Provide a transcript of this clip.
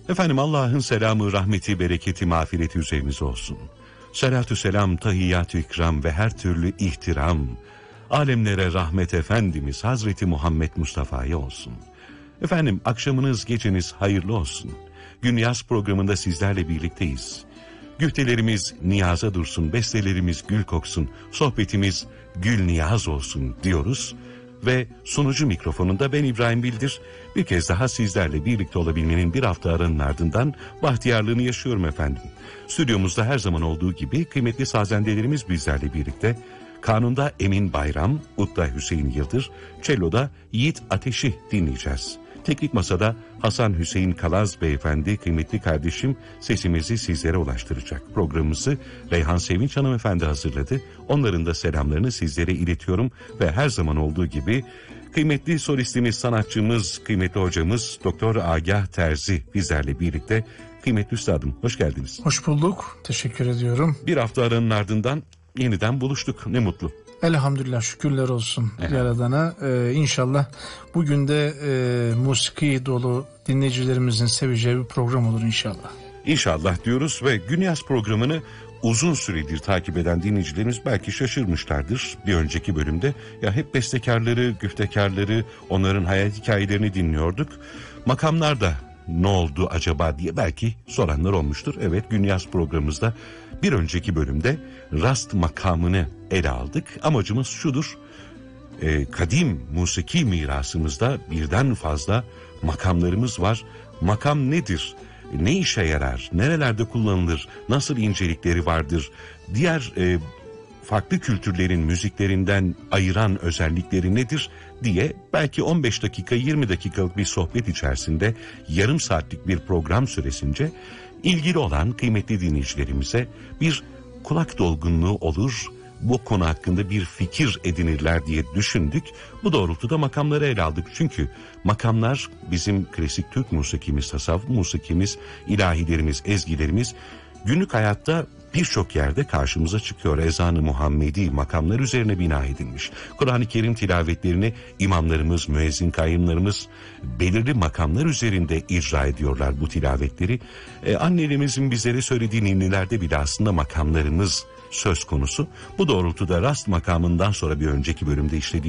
Efendim Allah'ın selamı, rahmeti, bereketi, mağfireti üzerinize olsun. Salatü selam, tahiyyatü ikram ve her türlü ihtiram, alemlere rahmet Efendimiz Hazreti Muhammed Mustafa'ya olsun. Efendim akşamınız, geceniz hayırlı olsun. Günyaz programında sizlerle birlikteyiz. Güftelerimiz niyaza dursun, bestelerimiz gül koksun, sohbetimiz gül niyaz olsun diyoruz. Ve sunucu mikrofonunda ben İbrahim Bildir, bir kez daha sizlerle birlikte olabilmenin bir hafta aranın ardından bahtiyarlığını yaşıyorum efendim. Stüdyomuzda her zaman olduğu gibi kıymetli sazendelerimiz bizlerle birlikte. Kanun'da Emin Bayram, Udda Hüseyin Yıldır, Cello'da Yiğit Ateş'i dinleyeceğiz. Teknik Masa'da Hasan Hüseyin Kalaz Beyefendi, kıymetli kardeşim, sesimizi sizlere ulaştıracak. Programımızı Reyhan Sevinç hanımefendi hazırladı. Onların da selamlarını sizlere iletiyorum ve her zaman olduğu gibi kıymetli solistimiz, sanatçımız, kıymetli hocamız Doktor Agah Terzi bizlerle birlikte. Kıymetli üstadım, hoş geldiniz. Hoş bulduk, teşekkür ediyorum. Bir hafta aranın ardından yeniden buluştuk, ne mutlu. Elhamdülillah, şükürler olsun Yaradan'a. İnşallah bugün de musiki dolu dinleyicilerimizin seveceği bir program olur inşallah. İnşallah diyoruz ve Günyaz programını uzun süredir takip eden dinleyicilerimiz belki şaşırmışlardır. Bir önceki bölümde ya hep bestekarları, güftekarları, onların hayat hikayelerini dinliyorduk. Makamlarda ne oldu acaba diye belki soranlar olmuştur. Evet, Günyaz programımızda bir önceki bölümde rast makamını ele aldık. Amacımız şudur: kadim musiki mirasımızda birden fazla makamlarımız var. Makam nedir? Ne işe yarar? Nerelerde kullanılır? Nasıl incelikleri vardır? Diğer farklı kültürlerin müziklerinden ayıran özellikleri nedir diye belki 15 dakika 20 dakikalık bir sohbet içerisinde yarım saatlik bir program süresince ilgili olan kıymetli dinleyicilerimize bir kulak dolgunluğu olur, bu konu hakkında bir fikir edinirler diye düşündük. Bu doğrultuda makamları ele aldık. Çünkü makamlar bizim klasik Türk musikimiz, tasavvuf musikimiz, ilahilerimiz, ezgilerimiz günlük hayatta birçok yerde karşımıza çıkıyor. Ezan-ı Muhammedi makamlar üzerine bina edilmiş. Kur'an-ı Kerim tilavetlerini imamlarımız, müezzin kayyımlarımız belirli makamlar üzerinde icra ediyorlar bu tilavetleri. Annelerimizin bizlere söylediği ninnilerde bile aslında makamlarımız söz konusu. Bu doğrultuda rast makamından sonra bir önceki bölümde işlediğimiz